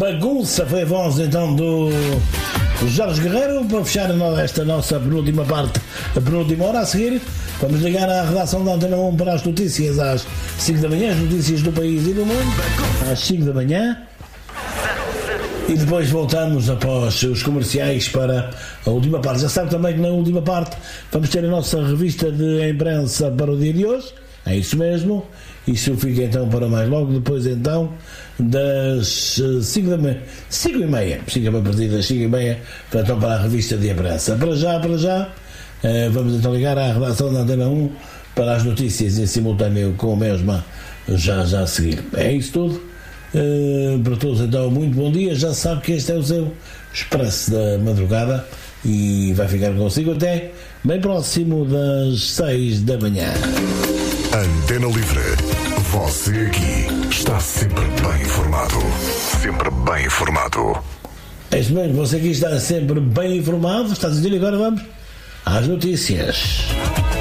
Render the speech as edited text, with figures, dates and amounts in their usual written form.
Bagunça foi a voz então do Jorge Guerreiro para fechar esta nossa penúltima parte, a penúltima hora. A seguir vamos ligar à redação da Antena 1 para as notícias às 5 da manhã, as notícias do país e do mundo às 5 da manhã, e depois voltamos após os comerciais para a última parte. Já sabe também que na última parte vamos ter a nossa revista de imprensa para o dia de hoje. É isso mesmo. Isso fica então para mais logo, depois então das 5 da manhã, 5 e meia, fica para partir das 5 e meia, então para a revista de imprensa. Para já, vamos então ligar à redação da Antena 1 para as notícias em simultâneo com a mesma já a seguir. É isso tudo. Para todos então, muito bom dia. Já sabe que este é o seu Expresso da Madrugada e vai ficar consigo até bem próximo das 6 da manhã. Antena Livre. Você aqui está sempre bem informado. Sempre bem informado. É isso mesmo, você aqui está sempre bem informado. Está a dizer, agora vamos às notícias.